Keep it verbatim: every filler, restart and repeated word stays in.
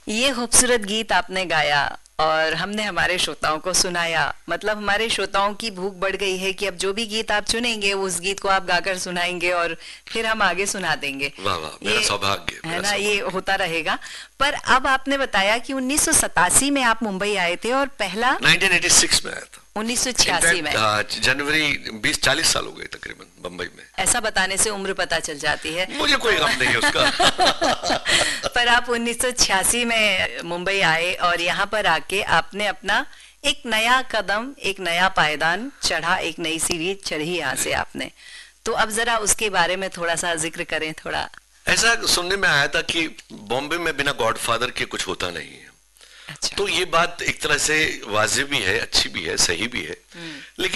ये खूबसूरत गीत आपने गाया और हमने हमारे श्रोताओं को सुनाया, मतलब हमारे श्रोताओं की भूख बढ़ गई है कि अब जो भी गीत आप चुनेंगे उस गीत को आप गाकर सुनाएंगे और फिर हम आगे सुना देंगे। वाह वाह, मेरा सौभाग्य है ना, ये होता रहेगा। पर अब आपने बताया कि उन्नीस सौ सतासी में आप मुंबई आए थे और पहला उन्नीस सौ छियासी में आया था। उन्नीस सौ छियासी में जनवरी बीस चालीस साल हो गए तकरीबन बम्बई में। ऐसा बताने से उम्र पता चल जाती है, मुझे कोई गम नहीं है उसका। पर आप उन्नीस सौ छियासी में मुंबई आए और यहाँ पर आके आपने अपना एक नया कदम, एक नया पायदान चढ़ा, एक नई सीढ़ी चढ़ी यहाँ से आपने। तो अब जरा उसके बारे में थोड़ा सा जिक्र करें। थोड़ा ऐसा सुनने में आया था कि बॉम्बे में बिना गॉडफादर के कुछ होता नहीं है। अच्छा। तो ये बात एक तरह से वाजिब भी है, अच्छी भी है, सही भी है, लेकिन